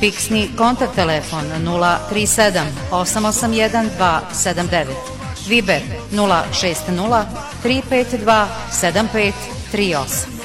Fiksni kontakt telefon 037 881 279. Viber 060 352 7538.